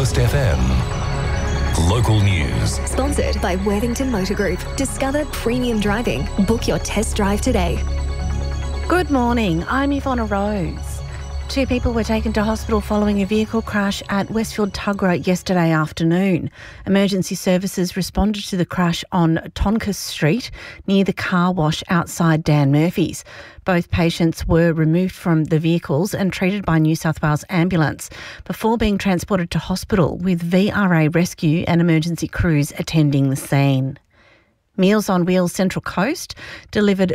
Coast FM. Local news. Sponsored by Worthington Motor Group. Discover premium driving. Book your test drive today. Good morning, I'm Ivonna Rose. 2 people were taken to hospital following a vehicle crash at Westfield Tuggerah yesterday afternoon. Emergency services responded to the crash on Tonkus Street near the car wash outside Dan Murphy's. Both patients were removed from the vehicles and treated by New South Wales Ambulance before being transported to hospital, with VRA rescue and emergency crews attending the scene. Meals on Wheels Central Coast delivered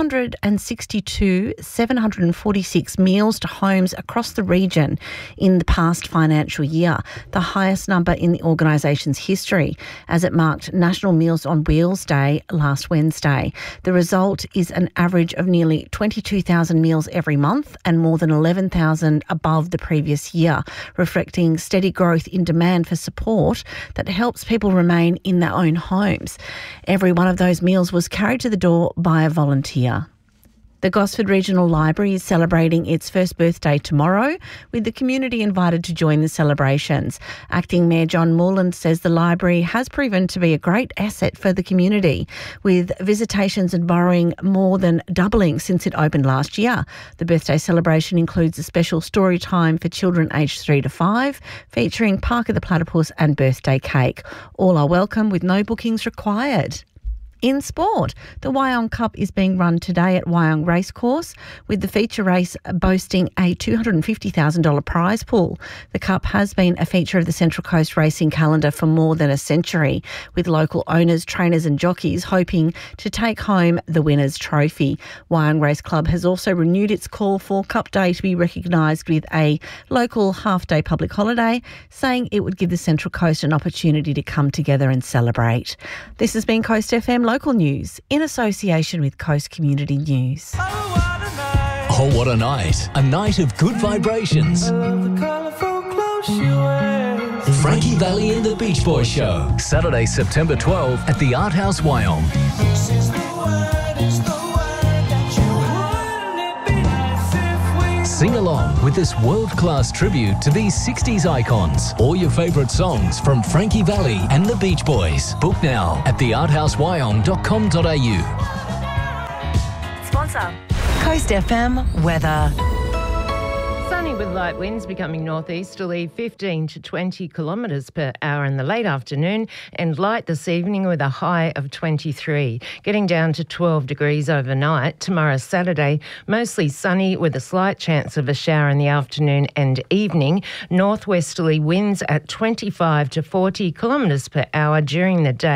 262,746 meals to homes across the region in the past financial year, the highest number in the organisation's history, as it marked National Meals on Wheels Day last Wednesday. The result is an average of nearly 22,000 meals every month and more than 11,000 above the previous year, reflecting steady growth in demand for support that helps people remain in their own homes. Every one of those meals was carried to the door by a volunteer. The Gosford Regional Library is celebrating its first birthday tomorrow, with the community invited to join the celebrations. Acting Mayor John Moreland says the library has proven to be a great asset for the community, with visitations and borrowing more than doubling since it opened last year. The birthday celebration includes a special story time for children aged 3 to 5, featuring Park of the Platypus and birthday cake. All are welcome with no bookings required. In sport, the Wyong Cup is being run today at Wyong Racecourse, with the feature race boasting a $250,000 prize pool. The Cup has been a feature of the Central Coast racing calendar for more than a century, with local owners, trainers and jockeys hoping to take home the winner's trophy. Wyong Race Club has also renewed its call for Cup Day to be recognised with a local half-day public holiday, saying it would give the Central Coast an opportunity to come together and celebrate. This has been Coast FM Local News in association with Coast Community News. Oh, what a night. A night of good vibrations. Frankie Valli and the Beach Boys Show. Saturday, September 12 at the Art House, Wyong. Sing along with this world-class tribute to these 60s icons. All your favourite songs from Frankie Valli and the Beach Boys. Book now at thearthousewyong.com.au. Sponsor. Coast FM weather. Sunny with light winds becoming northeasterly 15 to 20 kilometres per hour in the late afternoon, and light this evening with a high of 23, getting down to 12 degrees overnight. Tomorrow, Saturday, mostly sunny with a slight chance of a shower in the afternoon and evening. Northwesterly winds at 25 to 40 kilometres per hour during the day.